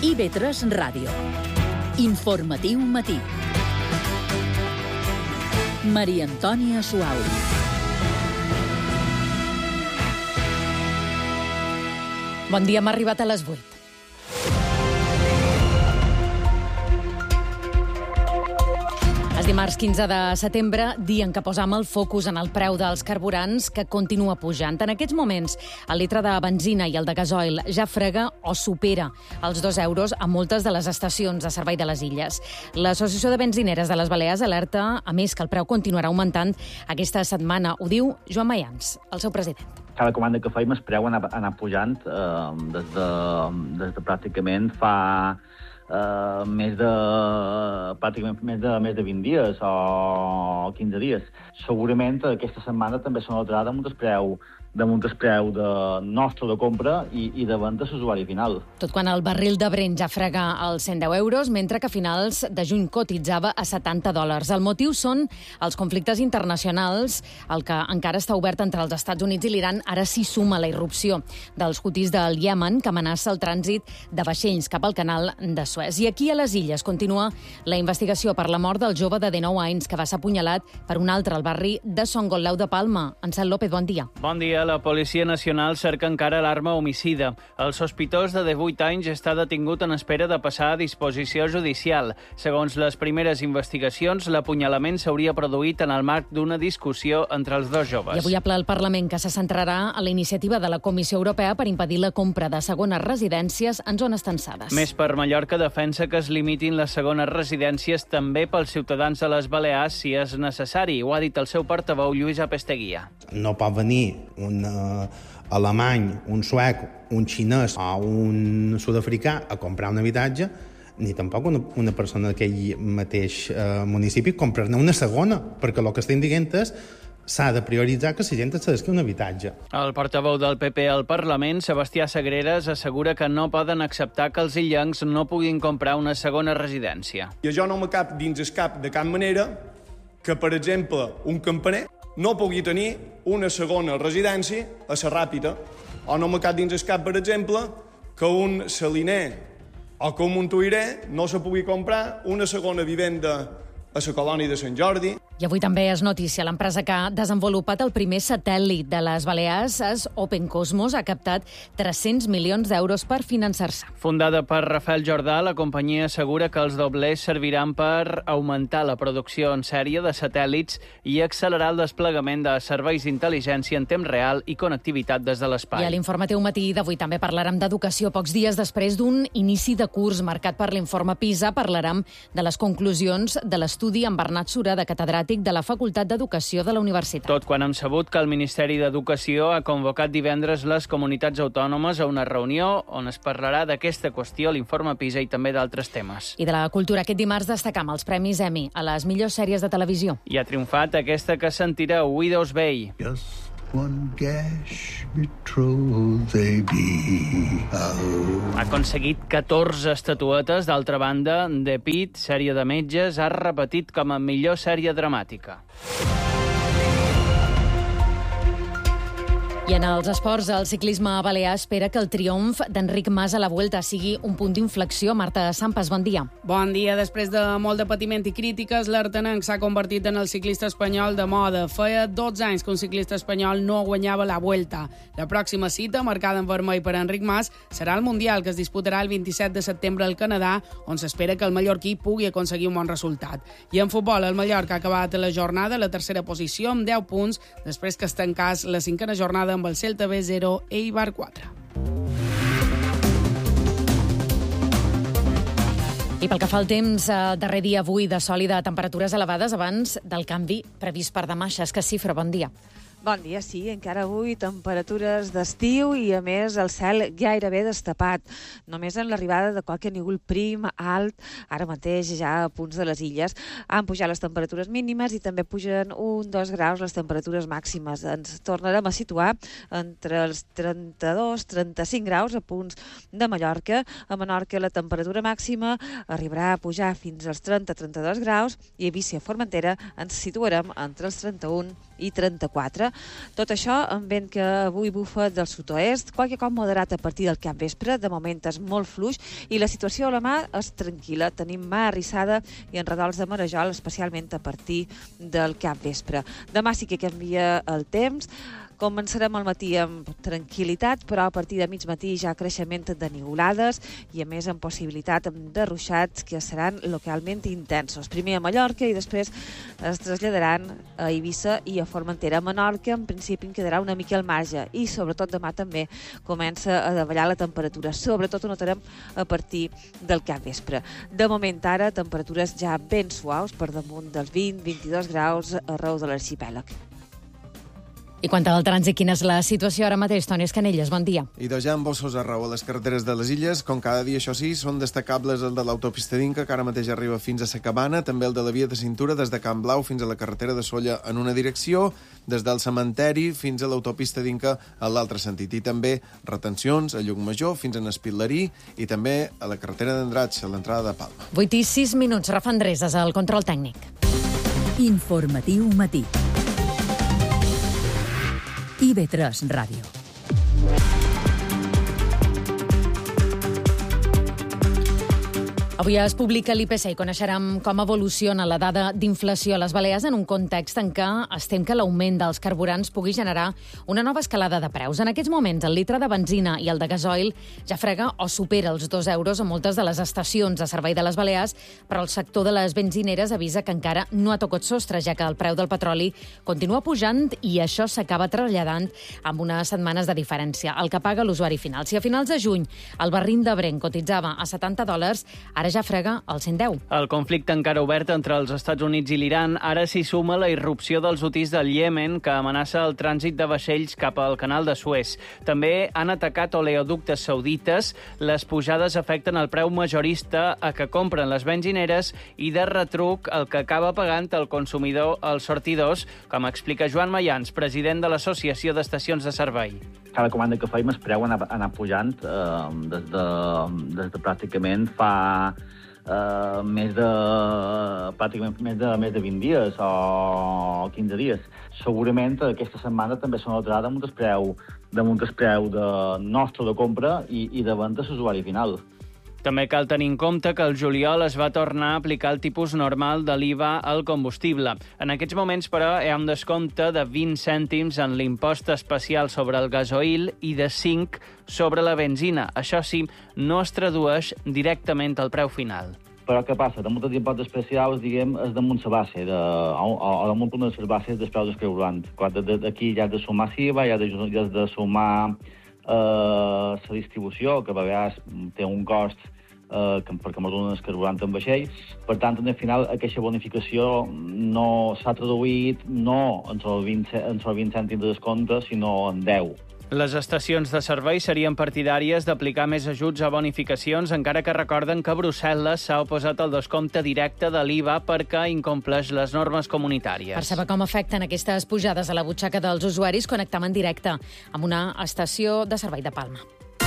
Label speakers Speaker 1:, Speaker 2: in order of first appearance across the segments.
Speaker 1: IB3 Ràdio. Informatiu matí. Maria Antònia Suau.
Speaker 2: Bon dia, hem arribat a les 8. És dimarts 15 de setembre, dia en què posam el focus en el preu dels carburants, que continua pujant. En aquests moments, el litre de benzina i el de gasoil ja frega o supera els 2 euros a moltes de les estacions de servei de les illes. L'Associació de Benzineres de les Balears alerta, a més, que el preu continuarà augmentant aquesta setmana. Ho diu Joan Mayans, el seu president.
Speaker 3: Cada comanda que feim el preu ha anat pujant des de pràcticament fa més de 20 dies o 15 dies. Segurament aquesta setmana també se notarà damunt el preu nostre de compra i de venda a l'usuari final.
Speaker 2: Tot quan el barril de Brent ja frega els 110 euros, mentre que a finals de juny cotitzava a $70. El motiu són els conflictes internacionals, el que encara està obert entre els Estats Units i l'Iran. Ara s'hi suma la irrupció dels hutis del Iemen, que amenaça el trànsit de vaixells cap al canal de Suez. I aquí a les Illes continua la investigació per la mort del jove de 19 anys que va ser apunyalat per un altre al barri de Son Gotleu de Palma. Ansel López, bon dia.
Speaker 4: Bon dia. La Policia Nacional cerca encara l'arma homicida. El sospitós de 18 anys està detingut en espera de passar a disposició judicial. Segons les primeres investigacions, l'apunyalament s'hauria produït en el marc d'una discussió entre els dos joves.
Speaker 2: I avui a ple el Parlament, que se centrarà en la iniciativa de la Comissió Europea per impedir la compra de segones residències en zones tensades.
Speaker 4: Més per Mallorca defensa que es limitin les segones residències també pels ciutadans de les Balears si és necessari. Ho ha dit el seu portaveu, Lluís Apesteguia.
Speaker 5: No pot venir un alemany, un suec, un xinès o un sud-africà a comprar un habitatge, ni tampoc una persona d'aquell mateix municipi comprar-ne una segona, perquè el que estem dient és s'ha de prioritzar que la gent accedeixi a un habitatge.
Speaker 4: El portaveu del PP al Parlament, Sebastià Sagreras, assegura que no poden acceptar que els illencs no puguin comprar una segona residència.
Speaker 6: I això no me cap dins el cap de cap manera que, per exemple, un campaner no pugui tenir una segona residència a la Ràpita, o no me cap dins el cap, per exemple, que un saliner o que un montuïrer no se pugui comprar una segona vivenda a la colònia de Sant Jordi.
Speaker 2: I avui també és notícia. L'empresa que ha desenvolupat el primer satèl·lit de les Balears, és Open Cosmos, ha captat 300 milions d'euros per finançar-se.
Speaker 4: Fundada per Rafael Jordà, la companyia assegura que els doblers serviran per augmentar la producció en sèrie de satèl·lits i accelerar el desplegament de serveis d'intel·ligència en temps real i connectivitat des de l'espai.
Speaker 2: I a l'Informatiu Matí d'avui també parlarem d'educació. Pocs dies després d'un inici de curs marcat per l'informe PISA, parlarem de les conclusions de l'estudi amb Bernat Sura, de catedràtic de la Facultat d'Educació de la Universitat.
Speaker 4: Tot quan hem sabut que el Ministeri d'Educació ha convocat divendres les comunitats autònomes a una reunió on es parlarà d'aquesta qüestió, l'informe PISA i també d'altres temes.
Speaker 2: I de la cultura, aquest dimarts destacam els Premis Emmy a les millors sèries de televisió.
Speaker 4: I ha triomfat aquesta que sentireu, Widow's Bay.
Speaker 7: Just one gash betrothal they be.
Speaker 4: Ha aconseguit 14 estatuetes. D'altra banda, The Pitt, sèrie de metges, ha repetit com a millor sèrie dramàtica.
Speaker 2: I en els esports, el ciclisme balear espera que el triomf d'Enric Mas a la Vuelta sigui un punt d'inflexió. Marta Sampas, bon dia.
Speaker 8: Bon dia. Després de molt de patiment i crítiques, l'artenenc s'ha convertit en el ciclista espanyol de moda. Feia 12 anys que un ciclista espanyol no guanyava la Vuelta. La pròxima cita, marcada en vermell per Enric Mas, serà el Mundial, que es disputarà el 27 de setembre al Canadà, on s'espera que el mallorquí pugui aconseguir un bon resultat. I en futbol, el Mallorca ha acabat la jornada a la tercera posició amb 10 punts, després que es tancés la 5a jornada amb el Celta B 0, Eibar 4.
Speaker 2: I pel que fa al temps, darrer dia avui de sol i de temperatures elevades abans del canvi previst per demà. Xesca Cifra, bon dia.
Speaker 9: Bon dia, sí, encara avui temperatures d'estiu i, a més, el cel gairebé destapat. Només en l'arribada de qualque núvol prim, alt, ara mateix ja a punts de les illes, han pujat les temperatures mínimes i també pugen 1-2 graus les temperatures màximes. Ens tornarem a situar entre els 32-35 graus a punts de Mallorca. A Menorca la temperatura màxima arribarà a pujar fins als 30-32 graus i a Eivissa i Formentera ens situarem entre els 31 i 34. Tot això amb vent que avui bufa del sud-oest, qualque cop moderat a partir del capvespre, de moment és molt fluix i la situació a la mà és tranquil·la. Tenim mà arrissada i enredols de marejol, especialment a partir del capvespre. Demà sí que canvia el temps. Començarem al matí amb tranquil·litat, però a partir de mig matí ja creixement de nivolades i, a més, amb possibilitat de ruixats que seran localment intensos. Primer a Mallorca i després es traslladaran a Eivissa i a Formentera. A Menorca, en principi, en quedarà una mica al marge i, sobretot, demà també comença a davallar la temperatura. Sobretot ho notarem a partir del capvespre. De moment, ara, temperatures ja ben suaus, per damunt dels 20-22 graus arreu de l'arxipèlag.
Speaker 2: I quant al trànsit, quina és la situació ara mateix? Toni Escanelles, bon dia.
Speaker 10: I de ja amb bossos arreu a les carreteres de les illes, com cada dia, això sí, són destacables el de l'autopista d'Inca, que ara mateix arriba fins a Sa Cabana, també el de la via de cintura des de Can Blau fins a la carretera de Sóller en una direcció, des del cementeri fins a l'autopista d'Inca en l'altre sentit. I també retencions a Llucmajor fins a Espitlerí i també a la carretera d'Andratx, a l'entrada de Palma.
Speaker 2: 8 i 6 minuts. Rafa Andrés, és el control tècnic.
Speaker 1: Informatiu matí. IB3 Ràdio.
Speaker 2: Avui es publica l'IPC i coneixerem com evoluciona la dada d'inflació a les Balears en un context en què es tem que l'augment dels carburants pugui generar una nova escalada de preus. En aquests moments, el litre de benzina i el de gasoil ja frega o supera els 2 euros a moltes de les estacions de servei de les Balears, però el sector de les benzineres avisa que encara no ha tocat sostre, ja que el preu del petroli continua pujant i això s'acaba traslladant amb unes setmanes de diferència, el que paga l'usuari final. Si a finals de juny el barril de Brent cotitzava a $70, ara ja frega el 110.
Speaker 4: El conflicte encara obert entre els Estats Units i l'Iran ara s'hi suma la irrupció dels hutis del Iemen, que amenaça el trànsit de vaixells cap al canal de Suez. També han atacat oleoductes saudites. Les pujades afecten el preu majorista a què compren les benzineres i de retruc el que acaba pagant el consumidor als sortidors, com explica Joan Mayans, president de l'Associació d'Estacions de Servei.
Speaker 3: Cada comanda que feim es preu anar pujant des de pràcticament fa més de 20 dies o 15 dies. Segurament aquesta setmana també se notarà damunt el preu de nostre de compra i de venda a l'usuari final.
Speaker 4: També cal tenir en compte que el juliol es va tornar a aplicar el tipus normal de l'IVA al combustible. En aquests moments, però, hi ha un descompte de 20 cèntims en l'impost especial sobre el gasoil i de 5 sobre la benzina. Això sí, no es tradueix directament al preu final.
Speaker 3: Però què passa? Damunt dels impostos especials, diguem, és damunt la base, o damunt una de les bases dels preus del carburant. Aquí ja has de sumar SIVA, ja has de sumar la distribució, que a vegades té un cost perquè ens donen el carburant en vaixells. Per tant, al final, aquesta bonificació no s'ha traduït no en els 20 cèntims de descompte, sinó en 10.
Speaker 4: Les estacions de servei serien partidàries d'aplicar més ajuts a bonificacions, encara que recorden que Brussel·les s'ha oposat al descompte directe de l'IVA perquè incompleix les normes comunitàries.
Speaker 2: Per saber com afecten aquestes pujades a la butxaca dels usuaris, connectem en directe amb una estació de servei de Palma.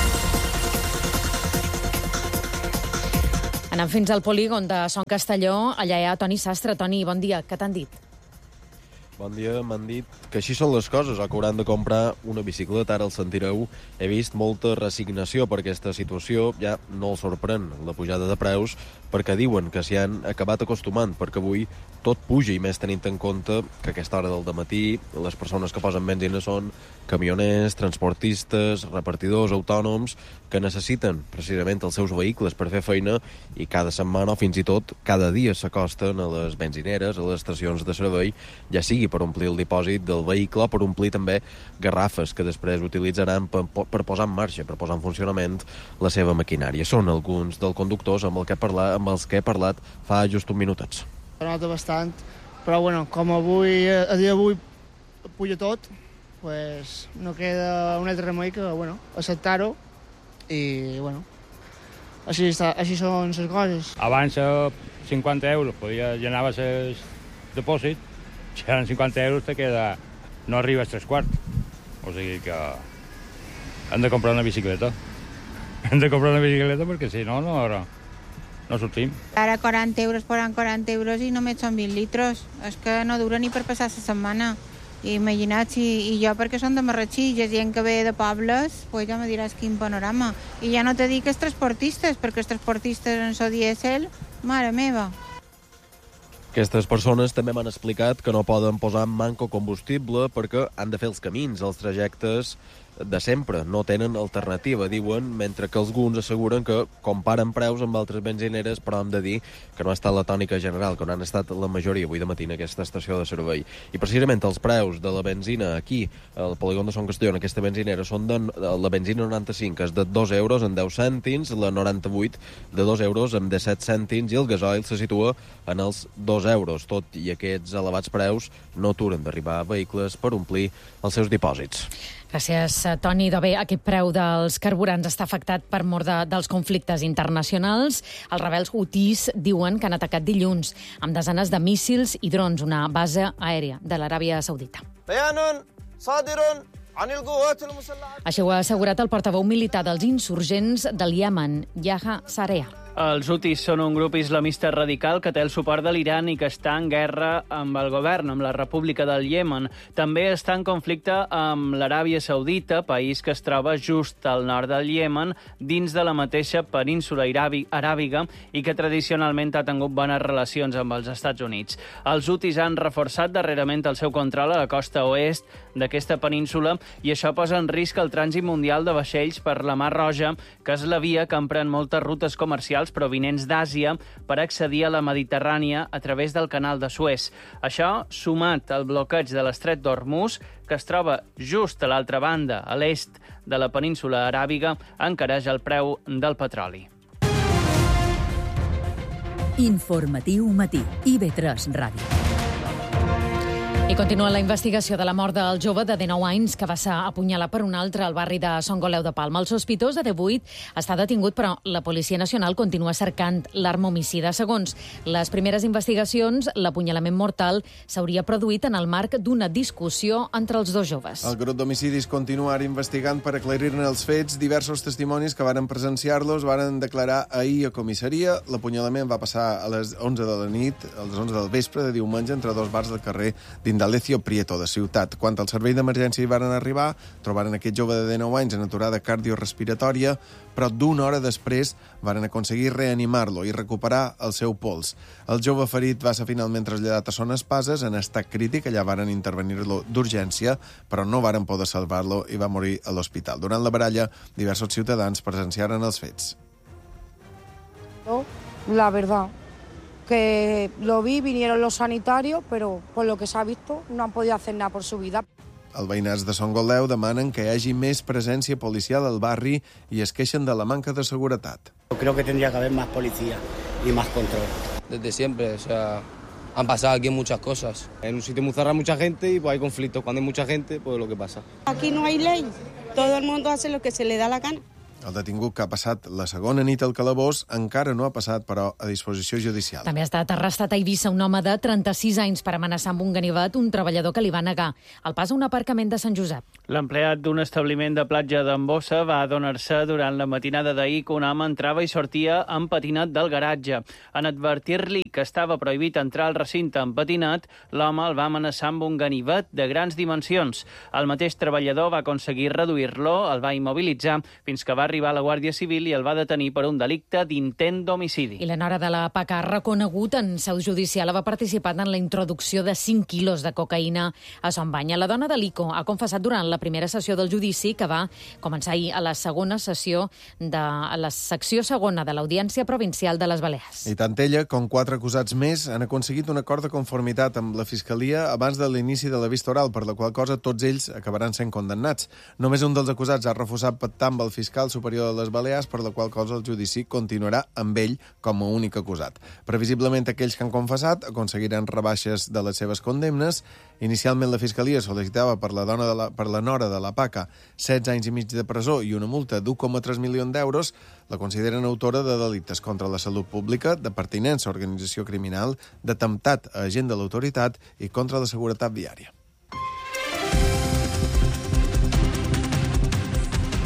Speaker 2: Anem fins al polígon de Son Castelló. Allà hi ha Toni Sastre. Toni, bon dia. Què t'han dit?
Speaker 11: Bon dia, m'han dit que així són les coses, o que hauran de comprar una bicicleta, ara el sentireu. He vist molta resignació per aquesta situació, ja no els sorprèn la pujada de preus, perquè diuen que s'hi han acabat acostumant, perquè avui tot puja, i més tenint en compte que a aquesta hora del dematí les persones que posen benzina són camioners, transportistes, repartidors, autònoms, que necessiten precisament els seus vehicles per fer feina i cada setmana o fins i tot cada dia s'acosten a les benzineres, a les estacions de servei, ja sigui per omplir el dipòsit del vehicle o per omplir també garrafes que després utilitzaran per posar en marxa, per posar en funcionament la seva maquinària. Són alguns dels conductors amb els que he parlat fa just un minutets.
Speaker 12: Nota bastant, però bueno, com avui, a dia d'avui puja tot, pues no queda un altre remei que acceptar-ho i així són les coses.
Speaker 13: Abans 50 euros, llenaves el depòsit, si eren 50 euros te queda, no arribes 3/4. O sigui que hem de comprar una bicicleta. Hem de comprar una bicicleta perquè si no sortim.
Speaker 14: Ara 40 euros poran 40 euros i només són 20 litres. És que no dura ni per passar la setmana. Imagina't, i jo perquè són de Marratxí, i gent que ve de pobles, pues ja me diràs quin panorama. I ja no te dic els transportistes, perquè els transportistes en so dièsel, mare meva.
Speaker 11: Aquestes persones també m'han explicat que no poden posar en manco combustible perquè han de fer els camins, els trajectes de sempre. No tenen alternativa, diuen, mentre que alguns asseguren que comparen preus amb altres benzineres, però hem de dir que no ha estat la tònica general, que no han estat la majoria avui de matí en aquesta estació de servei. I precisament els preus de la benzina aquí, al polígon de Sant Castelló, en aquesta benzinera, són la benzina 95 és de 2 euros en 10 cèntims, la 98 de 2 euros en 17 cèntims i el gasoil se situa en els 2 euros. Tot i aquests elevats preus no aturen d'arribar vehicles per omplir els seus dipòsits.
Speaker 2: Gràcies, Toni. Bé, aquest preu dels carburants està afectat per mor dels conflictes internacionals. Els rebels hutís diuen que han atacat dilluns amb desenes de míssils i drons una base aèria de l'Aràbia Saudita. Això ho ha assegurat el portaveu militar dels insurgents del Iemen, Yahya Sarea.
Speaker 4: Els hutis són un grup islamista radical que té el suport de l'Iran i que està en guerra amb el govern, amb la República del Iemen. També està en conflicte amb l'Aràbia Saudita, país que es troba just al nord del Iemen, dins de la mateixa península aràbiga i que tradicionalment ha tingut bones relacions amb els Estats Units. Els hutis han reforçat darrerament el seu control a la costa oest d'aquesta península i això posa en risc el trànsit mundial de vaixells per la Mar Roja, que és la via que empren moltes rutes comercials provinents d'Àsia per accedir a la Mediterrània a través del canal de Suez. Això, sumat al bloqueig de l'estret d'Hormuz, que es troba just a l'altra banda, a l'est de la península aràbiga, encareix el preu del petroli.
Speaker 1: Informatiu matí. IB3 Ràdio.
Speaker 2: I continua la investigació de la mort del jove de 19 anys que va ser apunyalat per un altre al barri de Son Goleu de Palma. El sospitós de 18 està detingut, però la Policia Nacional continua cercant l'arma homicida. Segons les primeres investigacions, l'apunyalament mortal s'hauria produït en el marc d'una discussió entre els dos joves.
Speaker 10: El grup d'homicidis continua ara investigant per aclarir-ne els fets. Diversos testimonis que varen presenciar-los varen declarar ahir a comissaria. L'apunyalament va passar a les 11 de la nit, a les 11 del vespre de diumenge, entre dos bars del carrer d'Indalecio Prieto, de Ciutat. Quan al servei d'emergència hi varen arribar, trobaren aquest jove de 19 anys en aturada cardiorespiratòria, però d'una hora després varen aconseguir reanimar-lo i recuperar el seu pols. El jove ferit va ser finalment traslladat a Son Espases en estat crític. Allà varen intervenir-lo d'urgència, però no varen poder salvar-lo i va morir a l'hospital. Durant la baralla, diversos ciutadans presenciaren els fets.
Speaker 15: La verdad, que lo vi, vinieron los sanitarios, pero por lo que se ha visto no han podido hacer nada por su vida.
Speaker 10: Els veïnats de Son Goleu demanen que hi hagi més presència policial al barri i es queixen de la manca de seguretat.
Speaker 16: Creo que tendría que haber más policía y más control.
Speaker 17: Desde siempre, o sea, han pasado aquí muchas cosas. En un sitio muy cerrado hay mucha gente y pues hay conflictos. Cuando hay mucha gente, pues lo que pasa.
Speaker 18: Aquí no hay ley, todo el mundo hace lo que se le da la gana.
Speaker 10: El detingut que ha passat la segona nit al calabós encara no ha passat, però, a disposició judicial.
Speaker 2: També ha estat arrestat a Eivissa un home de 36 anys per amenaçar amb un ganivet un treballador que li va negar el pas a un aparcament de Sant Josep.
Speaker 4: L'empleat d'un establiment de platja d'Ambossa va adonar-se durant la matinada d'ahir que un home entrava i sortia amb patinat del garatge. En advertir-li que estava prohibit entrar al recinte amb patinat, l'home el va amenaçar amb un ganivet de grans dimensions. El mateix treballador va aconseguir reduir-lo, el va immobilitzar, fins que va arribar a la Guàrdia Civil i el va detenir per un delicte d'intent d'homicidi.
Speaker 2: I la nora de la PACA ha reconegut en seu judicial haver participat en la introducció de 5 quilos de cocaïna a Son Banya. La dona de l'ICO ha confessat durant la primera sessió del judici que va començar ahir a la segona sessió de la secció segona de l'Audiència Provincial de les Balears.
Speaker 10: I tant ella com 4 acusats més han aconseguit un acord de conformitat amb la Fiscalia abans de l'inici de la vista oral, per la qual cosa tots ells acabaran sent condemnats. Només un dels acusats ha refusat pactar amb el fiscal superior de les Balears, per la qual cosa el judici continuarà amb ell com a únic acusat. Previsiblement, aquells que han confessat aconseguiran rebaixes de les seves condemnes. Inicialment, la Fiscalia sol·licitava per la nora de la PACA 16 anys i mig de presó i una multa d'1,3 milions d'euros. La consideren autora de delictes contra la salut pública, de pertinença a organització criminal, d'atemptat a agent de l'autoritat i contra la seguretat viària.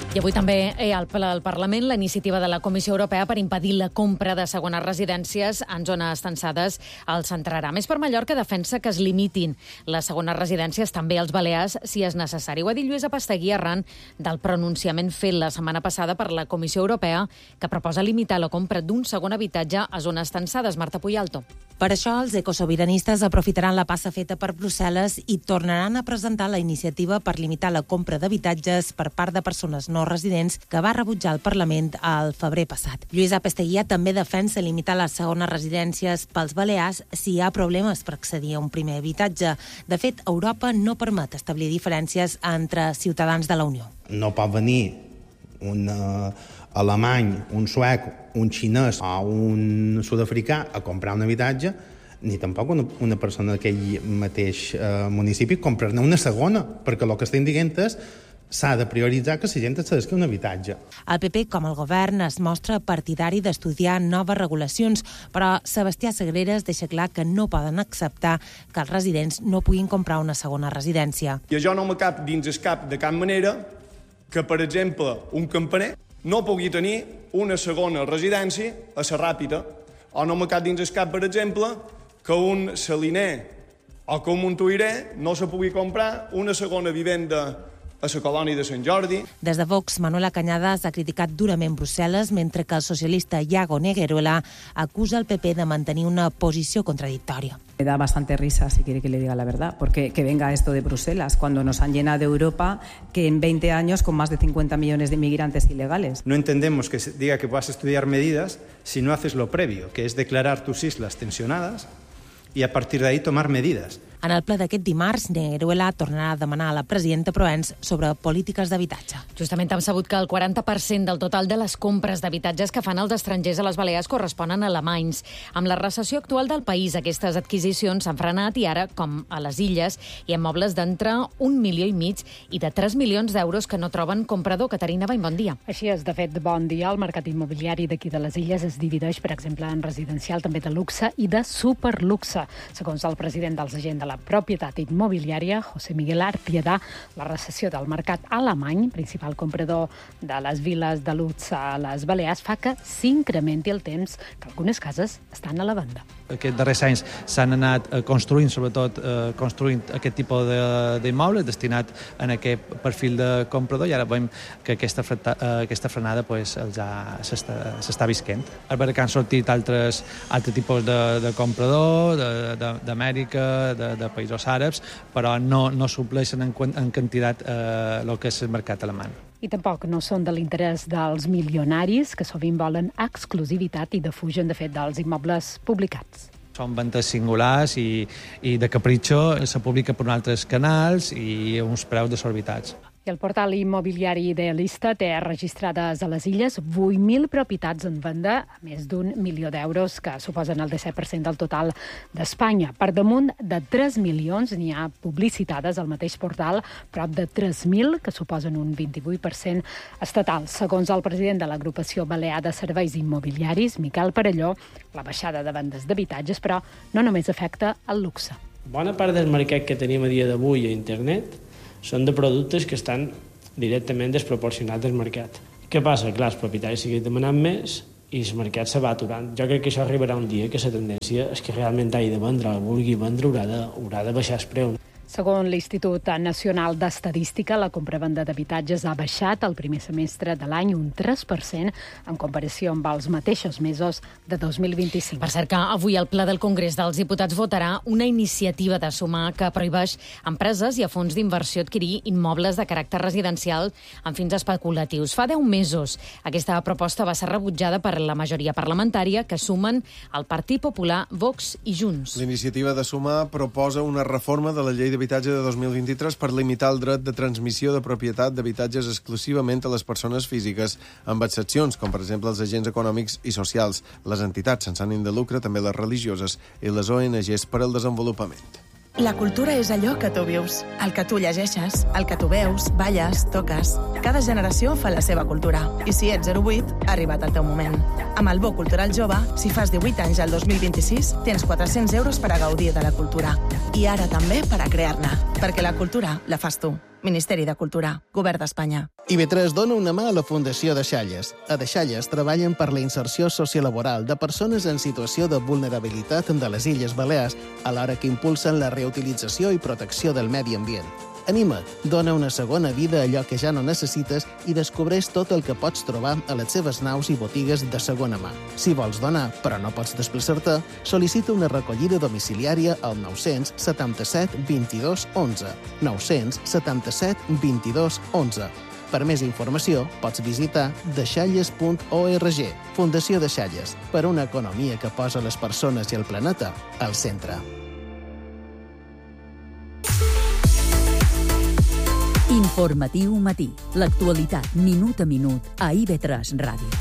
Speaker 2: I avui també al Parlament la iniciativa de la Comissió Europea per impedir la compra de segones residències en zones tensades el centrarà. Més per Mallorca defensa que es limitin les segones residències també als Balears si és necessari. Ho ha dit Lluís Apastegui arran del pronunciament fet la setmana passada per la Comissió Europea que proposa limitar la compra d'un segon habitatge a zones tensades. Marta Puyalto.
Speaker 19: Per això, els ecosobiranistes aprofitaran la passa feta per Brussel·les i tornaran a presentar la iniciativa per limitar la compra d'habitatges per part de persones no residents que va rebutjar el Parlament al febrer passat. Lluís Apastegui també defensa limitar les segones residències pels Balears si hi ha problemes per accedir a un primer habitatge. De fet, Europa no permet establir diferències entre ciutadans de la Unió.
Speaker 5: No pot venir un alemany, un suec, un xinès o un sud-africà a comprar un habitatge, ni tampoc una persona d'aquell mateix municipi comprar-ne una segona, perquè el que estem dient és s'ha de prioritzar que la gent accedeixi a un habitatge.
Speaker 19: El PP, com el govern, es mostra partidari d'estudiar noves regulacions, però Sebastià Sagreras deixa clar que no poden acceptar que els residents no puguin comprar una segona residència.
Speaker 6: I jo no me cap dins el cap de cap manera que, per exemple, un campaner no pugui tenir una segona residència a la Ràpita, o no me cap dins el cap, per exemple, que un saliner o que un montuïrer no se pugui comprar una segona vivenda a la colònia de Sant Jordi.
Speaker 19: Des de Vox, Manuela Cañadas ha criticat durament Brussel·les, mentre que el socialista Iago Negueruela acusa el PP de mantenir una posició contradictòria.
Speaker 20: Me da bastante risa, si quiere que le diga la verdad, porque que venga esto de Bruselas, cuando nos han llenado Europa que en 20 años con más de 50 millones de inmigrantes ilegales.
Speaker 21: No entendemos que se diga que vas a estudiar medidas si no haces lo previo, que es declarar tus islas tensionadas y a partir de ahí tomar medidas.
Speaker 19: En el ple d'aquest dimarts, Negueruela tornarà a demanar a la presidenta Proens sobre polítiques d'habitatge.
Speaker 2: Justament hem sabut que el 40% del total de les compres d'habitatges que fan els estrangers a les Balears corresponen a alemanys. Amb la recessió actual del país, aquestes adquisicions s'han frenat i ara, com a les Illes, hi ha immobles d'entre 1,5 milions i de 3 milions d'euros que no troben comprador. Caterina Bain, bon dia.
Speaker 22: Així és, de fet, bon dia. El mercat immobiliari d'aquí de les Illes es divideix, per exemple, en residencial, també de luxe i de superluxe. Segons el president dels agents de la propietat immobiliària, José Miguel Artieda, la recessió del mercat alemany, principal comprador de les viles de luxe a les Balears, fa que s'incrementi el temps que algunes cases estan a la venda.
Speaker 23: Aquests darrers anys s'han anat construint, sobretot construint aquest tipus d'immobles destinat a aquest perfil de comprador i ara veiem que aquesta frenada s'està visquent. A veure que han sortit altres tipus de comprador, d'Amèrica, de països àrabs, però no supleixen en quantitat el que és el mercat alemany.
Speaker 22: I tampoc no són de l'interès dels milionaris, que sovint volen exclusivitat i defugen, de fet, dels immobles publicats.
Speaker 23: Són ventes singulars i de capritxo se publica per altres canals i uns preus desorbitats.
Speaker 22: I el portal immobiliari Idealista té registrades a les Illes 8.000 propietats en venda, a més d'1 milió d'euros, que suposen el 17% del total d'Espanya. Per damunt de 3 milions n'hi ha publicitades al mateix portal, prop de 3.000, que suposen un 28% estatal. Segons el president de l'agrupació Balear de Serveis Immobiliaris, Miquel Parelló, la baixada de vendes d'habitatges, però no només afecta el luxe.
Speaker 24: Bona part del mercat que tenim a dia d'avui a internet són de productes que estan directament desproporcionats del mercat. Què passa? Clar, els propietaris segueixen demanant més i el mercat se va aturant. Jo crec que això arribarà un dia que la tendència és que realment hagi de vendre, el vulgui vendre, haurà de baixar el preu.
Speaker 22: Segons l'Institut Nacional d'Estadística, la compra-venda d'habitatges ha baixat el primer semestre de l'any un 3% en comparació amb els mateixos mesos de 2025.
Speaker 2: Per cert que avui el Ple del Congrés dels Diputats votarà una iniciativa de sumar que prohibeix a empreses i a fons d'inversió adquirir immobles de caràcter residencial amb fins especulatius. Fa 10 mesos aquesta proposta va ser rebutjada per la majoria parlamentària que sumen el Partit Popular, Vox i Junts.
Speaker 10: L'iniciativa de sumar proposa una reforma de la llei d'habitatge de 2023 per limitar el dret de transmissió de propietat d'habitatges exclusivament a les persones físiques, amb excepcions, com per exemple els agents econòmics i socials, les entitats sense ànim de lucre, també les religioses i les ONGs per al desenvolupament.
Speaker 25: La cultura és allò que tu vius, el que tu llegeixes, el que tu veus, balles, toques. Cada generació fa la seva cultura. I si ets 08, ha arribat el teu moment. Amb el Bo Cultural Jove, si fas 18 anys al 2026, tens 400 euros per a gaudir de la cultura. I ara també per a crear-ne, perquè la cultura la fas tu. Ministeri de Cultura, Govern d'Espanya.
Speaker 3: IB3 dona una mà a la Fundació Deixalles. A Deixalles treballen per la inserció sociolaboral de persones en situació de vulnerabilitat de les Illes Balears, alhora que impulsen la reutilització i protecció del medi ambient. Anima't, dona una segona vida a allò que ja no necessites i descobreix tot el que pots trobar a les seves naus i botigues de segona mà. Si vols donar, però no pots desplaçar-te, sol·licita una recollida domiciliària al 977 22 11. 977 22 11. Per més informació, pots visitar deixalles.org. Fundació Deixalles, per una economia que posa les persones i el planeta al centre.
Speaker 1: Informatiu matí. L'actualitat minut a minut a IB3 Ràdio.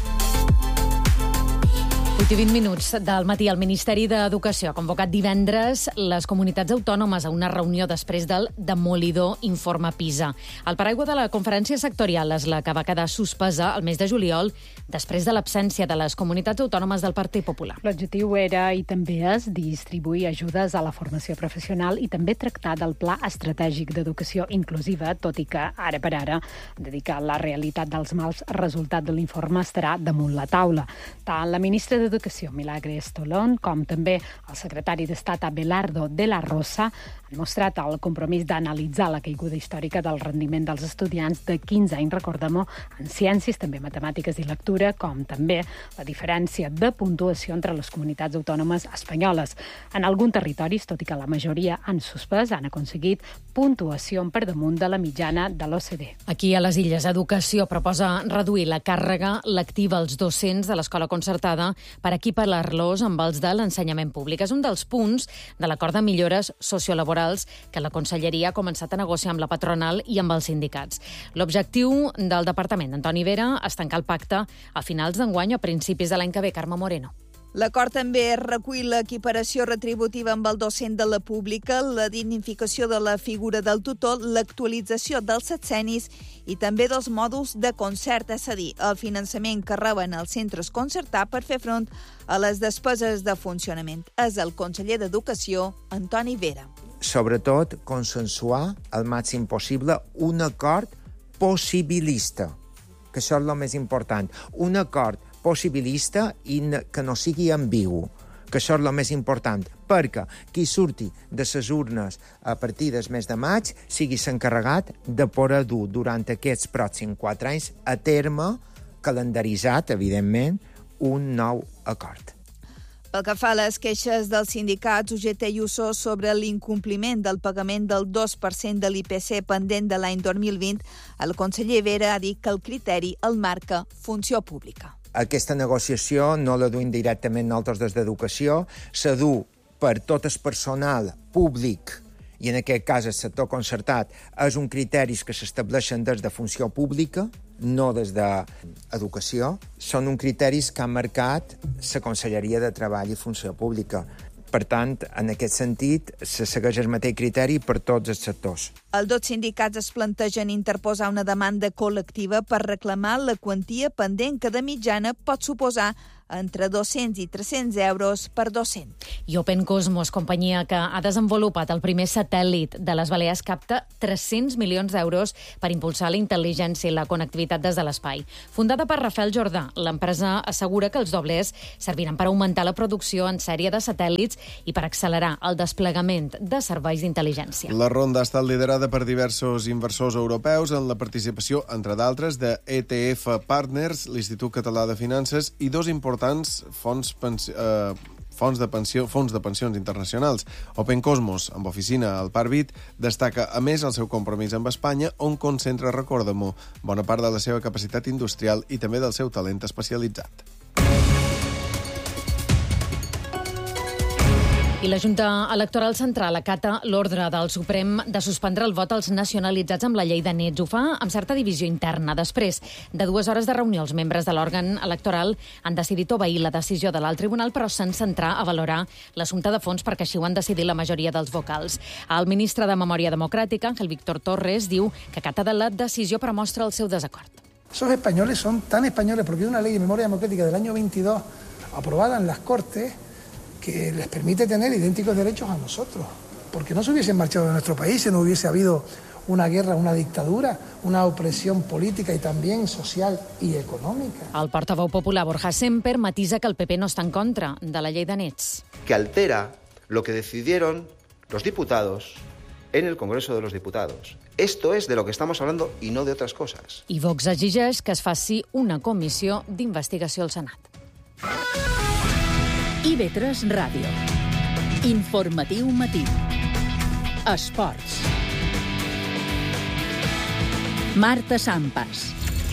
Speaker 2: 8 i 20 minuts del matí. El Ministeri d'Educació ha convocat divendres les comunitats autònomes a una reunió després del demolidor informe PISA. El paraigua de la conferència sectorial és la que va quedar suspesa el mes de juliol després de l'absència de les comunitats autònomes del Partit Popular.
Speaker 22: L'objectiu era i també és distribuir ajudes a la formació professional i també tractar del Pla Estratègic d'Educació Inclusiva, tot i que ara per ara dedicar la realitat dels mals resultats de l'informe estarà damunt la taula. Tant la ministra d'Educació, Milagres Tolón, com també el secretari d'Estat, Abelardo de la Rosa, han mostrat el compromís d'analitzar la caiguda històrica del rendiment dels estudiants de 15 anys, recordem-ho, en ciències, també matemàtiques i lectura, com també la diferència de puntuació entre les comunitats autònomes espanyoles. En alguns territoris, tot i que la majoria han suspès, han aconseguit puntuació per damunt de la mitjana de l'OCDE.
Speaker 2: Aquí a les Illes, Educació proposa reduir la càrrega lectiva als docents de l'escola concertada per equiparar-los amb els de l'ensenyament públic. És un dels punts de l'acord de millores sociolaborals que la Conselleria ha començat a negociar amb la patronal i amb els sindicats. L'objectiu del Departament d'Antoni Vera és tancar el pacte a finals d'enguany o a principis de l'any que ve. Carme Moreno.
Speaker 7: L'acord també recull l'equiparació retributiva amb el docent de la pública, la dignificació de la figura del tutor, l'actualització dels setcenis i també dels mòduls de concert, és a dir, el finançament que reben els centres concertats per fer front a les despeses de funcionament. És el conseller d'Educació, Antoni Vera.
Speaker 8: Sobretot, consensuar al màxim possible un acord possibilista, que això és el més important. Un acord possibilista i que no sigui ambigu, que això és el més important, perquè qui surti de les urnes a partir del mes de maig sigui s'encarregat de poder dur durant aquests pròxims 4 anys a terme, calendaritzat, evidentment, un nou acord.
Speaker 7: Pel que fa a les queixes dels sindicats UGT i USO sobre l'incompliment del pagament del 2% de l'IPC pendent de l'any 2020, el conseller Vera ha dit que el criteri el marca Funció Pública.
Speaker 8: Aquesta negociació no la duim directament nosaltres des d'Educació, se du per tot el personal públic i en aquest cas el sector concertat, és un criteris que s'estableixen des de Funció Pública, no des d'Educació. Són uns criteris que han marcat la Conselleria de Treball i Funció Pública. Per tant, en aquest sentit, se segueix el mateix criteri per tots els sectors.
Speaker 7: Els dos sindicats es plantegen interposar una demanda col·lectiva per reclamar la quantia pendent que de mitjana pot suposar entre 200 i 300 euros per docent.
Speaker 2: I Open Cosmos, companyia que ha desenvolupat el primer satèl·lit de les Balears, capta 300 milions d'euros per impulsar la intel·ligència i la connectivitat des de l'espai. Fundada per Rafael Jordà, l'empresa assegura que els doblers serviran per augmentar la producció en sèrie de satèl·lits i per accelerar el desplegament de serveis d'intel·ligència.
Speaker 10: La ronda ha estat liderada per diversos inversors europeus en la participació, entre d'altres, de ETF Partners, l'Institut Català de Finances i dos importants fons de pensions internacionals. Open Cosmos, amb oficina al Parc, destaca a més el seu compromís amb Espanya, on concentra, recordem-ho, bona part de la seva capacitat industrial i també del seu talent especialitzat.
Speaker 2: I la Junta Electoral Central acata l'ordre del Suprem de suspendre el vot als nacionalitzats amb la llei de nets. Ho fa amb certa divisió interna. Després de 2 hores de reunió, els membres de l'òrgan electoral han decidit obeir la decisió de l'alt tribunal, però s'han centrat a valorar l'assumpte de fons perquè així ho han decidit la majoria dels vocals. El ministre de Memòria Democràtica, Ángel Víctor Torres, diu que acata de la decisió però mostra el seu desacord.
Speaker 9: Esos españoles son tan españoles porque hay una ley de memoria democrática del año 22 aprobada en las Cortes que les permite tener idénticos derechos a nosotros, porque no se hubiesen marchado de nuestro país si no hubiese habido una guerra, una dictadura, una opresión política y también social y económica.
Speaker 2: El portaveu popular Borja Semper matisa que el PP no està en contra de la llei de nets.
Speaker 11: Que altera lo que decidieron los diputados en el Congreso de los Diputados. Esto es de lo que estamos hablando y no de otras cosas.
Speaker 2: I Vox exigeix que es faci una comissió d'investigació al Senat.
Speaker 1: IB3 Ràdio. Informatiu matí. Esports. Marta Sampas.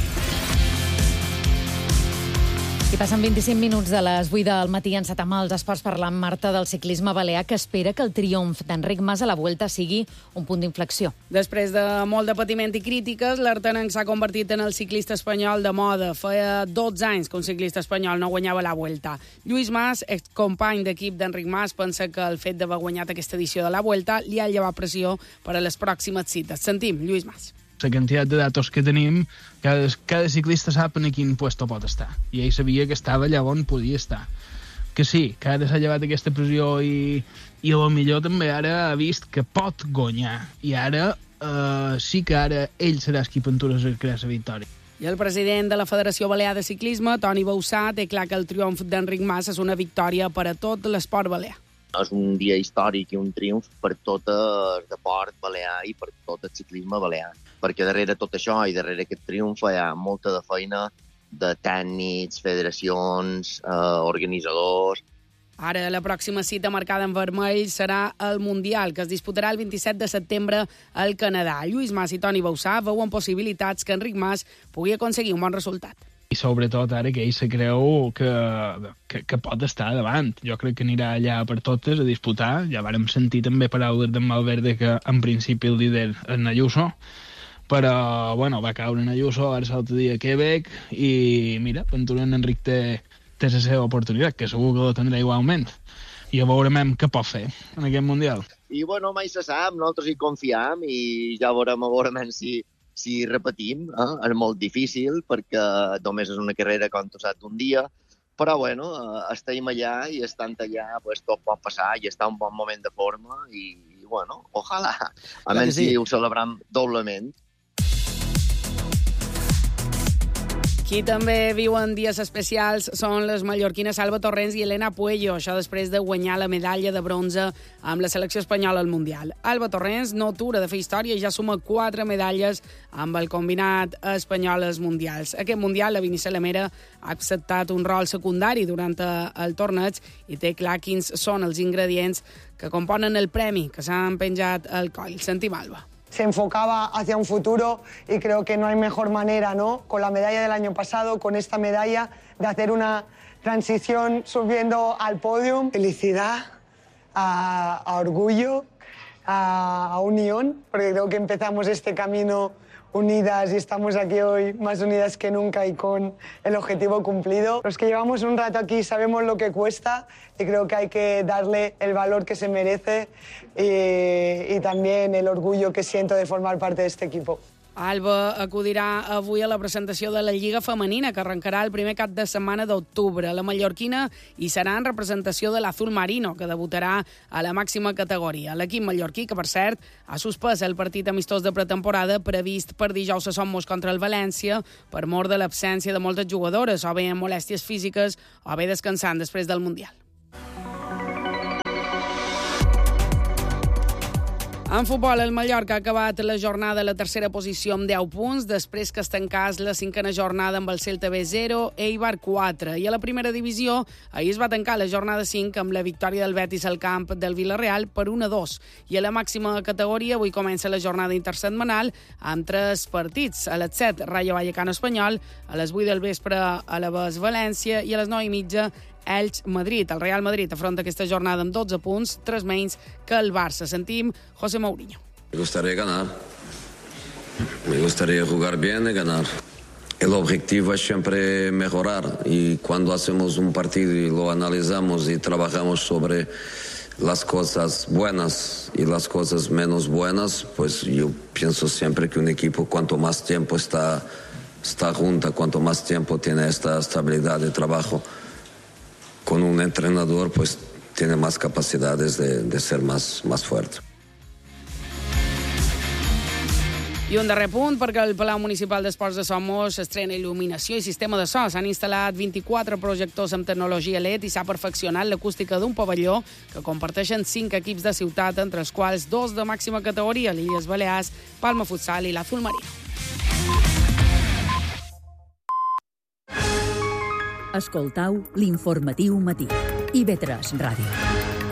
Speaker 2: I passen 25 minuts de les 8 del matí encetem els esports parlant, Marta, del ciclisme balear, que espera que el triomf d'Enric Mas a la Vuelta sigui un punt d'inflexió.
Speaker 12: Després de molt de patiment i crítiques, l'artenenc s'ha convertit en el ciclista espanyol de moda. Feia 12 anys que un ciclista espanyol no guanyava la Vuelta. Lluís Mas, excompany d'equip d'Enric Mas, pensa que el fet d'haver guanyat aquesta edició de la Vuelta li ha llevat pressió per a les pròximes cites. Sentim Lluís Mas.
Speaker 13: La quantitat de datos que tenim, cada ciclista sap en quin puesto pot estar. I ell sabia que estava allà on podia estar. Que sí, que ara s'ha llevat aquesta pressió i potser també ara ha vist que pot guanyar. I ara sí que ara ell serà qui aventurés a crear la victòria.
Speaker 12: I el president de la Federació Balear de Ciclisme, Toni Bausà, té clar que el triomf d'Enric Mas és una victòria per a tot l'esport balear.
Speaker 14: És un dia històric i un triomf per tot el deport balear i per tot el ciclisme balear. Perquè darrere tot això i darrere aquest triomf hi ha molta de feina de tècnics, federacions, organitzadors.
Speaker 12: Ara, la pròxima cita marcada en vermell serà el Mundial, que es disputarà el 27 de setembre al Canadà. Lluís Mas i Toni Bausà veuen possibilitats que Enric Mas pugui aconseguir un bon resultat.
Speaker 13: I sobretot ara que ell se creu que pot estar davant. Jo crec que anirà allà per totes a disputar. Ja vàrem sentir també paraules d'en Valverde que en principi el líder és Ayuso, però bueno, va caure en Ayuso, ara l'altre dia a Quebec, i mira, Ventura en Enric té la seva oportunitat, que segur que la tindrà igualment. I a veurem què pot fer en aquest Mundial.
Speaker 14: I bueno, mai se sap, nosaltres hi confiem i ja veurem si repetim, és molt difícil perquè només és una carrera com tu saps un dia, però bueno, estem allà i estant allà pues, tot pot passar i està un bon moment de forma i bueno, ojalà. A menys si ho celebrem doblement.
Speaker 12: Qui també viuen dies especials són les mallorquines Alba Torrents i Elena Puello, això després de guanyar la medalla de bronze amb la selecció espanyola al Mundial. Alba Torrents no atura de fer història i ja suma 4 medalles amb el combinat espanyol als Mundials. Aquest Mundial, la Vini Salamera ha acceptat un rol secundari durant el torneig i té clar quins són els ingredients que componen el premi que s'han penjat al coll. Sentim Alba.
Speaker 15: Se enfocaba hacia un futuro y creo que no hay mejor manera, ¿no? Con la medalla del año pasado, con esta medalla, de hacer una transición subiendo al podium. Felicidad, a orgullo, a unión, porque creo que empezamos este camino unidas y estamos aquí hoy más unidas que nunca y con el objetivo cumplido. Los que llevamos un rato aquí sabemos lo que cuesta y creo que hay que darle el valor que se merece y también el orgullo que siento de formar parte de este equipo.
Speaker 12: Alba acudirà avui a la presentació de la Lliga Femenina, que arrencarà el primer cap de setmana d'octubre. La mallorquina hi serà en representació de l'Azul Marino, que debutarà a la màxima categoria. L'equip mallorquí, que per cert ha suspès el partit amistós de pretemporada previst per dijous a Somos contra el València per mor de l'absència de moltes jugadores, o bé amb molèsties físiques o bé descansant després del Mundial. En futbol, el Mallorca ha acabat la jornada a la tercera posició amb 10 punts, després que es tancés la 5a jornada amb el Celta B 0, Eibar 4. I a la primera divisió, ahir es va tancar la jornada 5 amb la victòria del Betis al camp del Villarreal per 1-2. I a la màxima categoria, avui comença la jornada intersetmanal amb 3 partits. A les 7, Rayo Vallecano Espanyol, a les 8 del vespre, Alavés València i a les 9:30, Elx-Madrid. El Real Madrid afronta aquesta jornada amb 12 punts, 3 menys que el Barça. Sentim José Mourinho.
Speaker 26: Me gustaría ganar. Me gustaría jugar bien y ganar. El objetivo es siempre mejorar y cuando hacemos un partido y lo analizamos y trabajamos sobre las cosas buenas y las cosas menos buenas, pues yo pienso siempre que un equipo cuanto más tiempo está junta, cuanto más tiempo tiene esta estabilidad de trabajo con un entrenador, pues tiene más capacidades de ser más fuerte.
Speaker 12: I un darrer punt, perquè el Palau Municipal d'Esports de Somos estrena il·luminació i sistema de so. S'han instal·lat 24 projectors amb tecnologia LED i s'ha perfeccionat l'acústica d'un pavelló que comparteixen 5 equips de ciutat, entre els quals 2 de màxima categoria, l'Illes Balears, Palma Futsal i l'Azul Marino.
Speaker 1: Escoltau l'informatiu matí. IB3 Ràdio.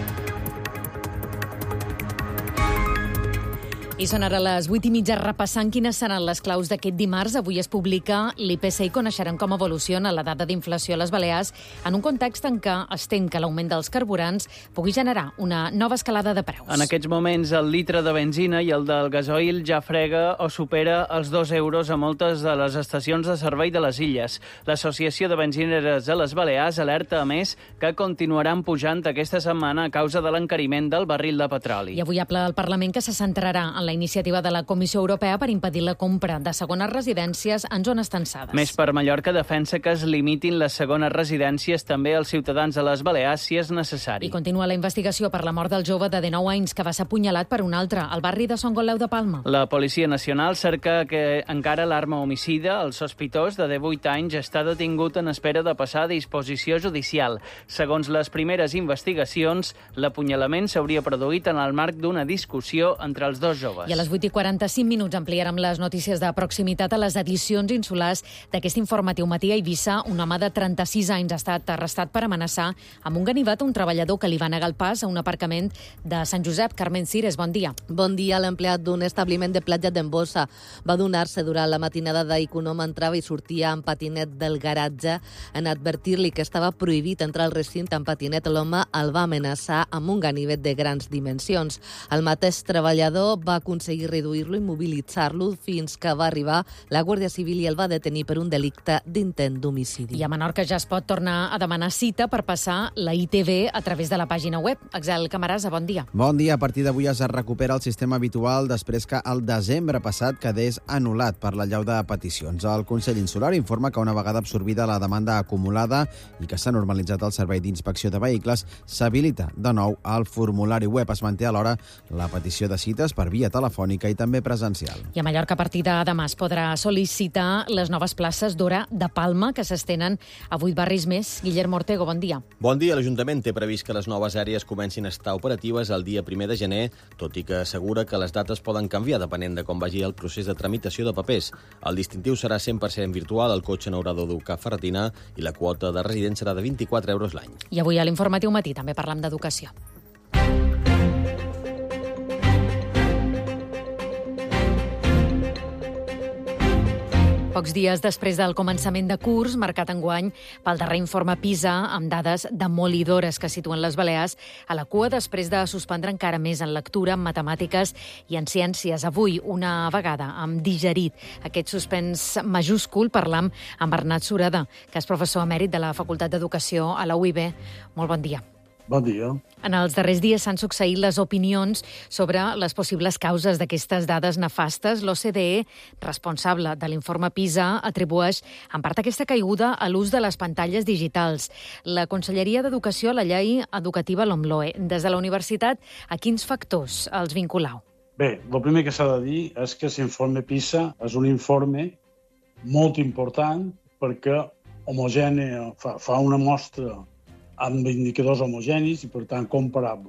Speaker 2: I són ara les 8:30 repassant quines seran les claus d'aquest dimarts. Avui es publica l'IPC i coneixerem com evoluciona la dada d'inflació a les Balears en un context en què es tem que l'augment dels carburants pugui generar una nova escalada de preus.
Speaker 4: En aquests moments el litre de benzina i el del gasoil ja frega o supera els 2 euros a moltes de les estacions de servei de les illes. L'Associació de Benzineres de les Balears alerta, a més, que continuaran pujant aquesta setmana a causa de l'encariment del barril de petroli.
Speaker 2: I avui ha ple el Parlament que se centrarà en la iniciativa de la Comissió Europea per impedir la compra de segones residències en zones tensades.
Speaker 4: Més per Mallorca defensa que es limitin les segones residències també als ciutadans de les Balears si és necessari.
Speaker 2: I continua la investigació per la mort del jove de 19 anys que va ser apunyalat per un altre al barri de Son Goleu de Palma.
Speaker 4: La Policia Nacional cerca que encara l'arma homicida. El sospitós de 18 anys està detingut en espera de passar a disposició judicial. Segons les primeres investigacions, l'apunyalament s'hauria produït en el marc d'una discussió entre els dos joves.
Speaker 2: I a les 8:45 ampliarem les notícies de proximitat a les edicions insulars d'aquest informatiu matí a Eivissa. Un home de 36 anys ha estat arrestat per amenaçar amb un ganivet a un treballador que li va negar el pas a un aparcament de Sant Josep. Carmen Cires, bon dia.
Speaker 5: Bon dia. L'empleat d'un establiment de platja d'Embossa va donar-se durant la matinada d'ahir que un home entrava i sortia amb patinet del garatge. En advertir-li que estava prohibit entrar al recinte amb patinet, l'home el va amenaçar amb un ganivet de grans dimensions. El mateix treballador va aconseguir reduir-lo i mobilitzar-lo fins que va arribar la Guàrdia Civil i el va detenir per un delicte d'intent d'homicidi.
Speaker 2: I a Menorca ja es pot tornar a demanar cita per passar la ITV a través de la pàgina web. Axel Camarasa, bon dia.
Speaker 6: Bon dia. A partir d'avui es recupera el sistema habitual després que el desembre passat quedés anul·lat per la llau de peticions. El Consell Insular informa que una vegada absorbida la demanda acumulada i que s'ha normalitzat el servei d'inspecció de vehicles, s'habilita de nou el formulari web. Es manté alhora la petició de cites per via telefònica i també presencial.
Speaker 2: I a Mallorca, a partir de demà, es podrà sol·licitar les noves places d'hora de Palma, que s'estenen a 8 barris més. Guillermo Ortego, bon dia.
Speaker 16: Bon dia. L'Ajuntament té previst que les noves àrees comencin a estar operatives el dia 1 de gener, tot i que assegura que les dates poden canviar depenent de com vagi el procés de tramitació de papers. El distintiu serà 100% virtual, el cotxe no haurà d'educar ferretina i la quota de resident serà de 24 euros l'any.
Speaker 2: I avui a l'Informatiu Matí també parlem d'educació. Pocs dies després del començament de curs, marcat enguany pel darrer informe PISA, amb dades demolidores que situen les Balears a la cua després de suspendre encara més en lectura, en matemàtiques i en ciències. Avui, una vegada, hem digerit aquest suspens majúscul, parlam amb Bernat Sureda, que és professor emèrit de la Facultat d'Educació a la UIB. Molt bon dia.
Speaker 17: Bon dia.
Speaker 2: En els darrers dies s'han succeït les opinions sobre les possibles causes d'aquestes dades nefastes. L'OCDE, responsable de l'informe PISA, atribueix en part aquesta caiguda a l'ús de les pantalles digitals. La Conselleria d'Educació, la llei educativa LOMLOE. Des de la universitat, a quins factors els vinculau?
Speaker 17: Bé, el primer que s'ha de dir és que l'informe PISA és un informe molt important perquè fa una mostra amb indicadors homogenis i, per tant, comparable.